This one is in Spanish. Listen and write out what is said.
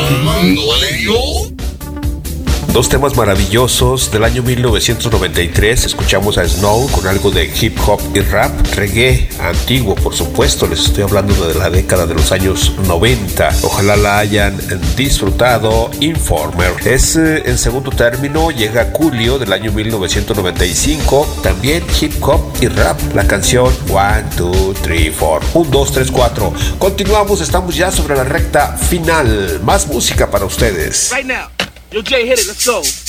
Dos temas maravillosos del año 1993. Escuchamos a Snow con algo de hip hop y rap, reggae antiguo, por supuesto. Les estoy hablando de la década de los años 90. Ojalá la hayan disfrutado. Informer. En segundo término llega Julio del año 1995. También hip hop y rap. La canción 1, 2, 3, 4. 1, 2, 3, 4. Continuamos, estamos ya sobre la recta final. Más música para ustedes. Right now. Yo, Jay, hit it. Let's go.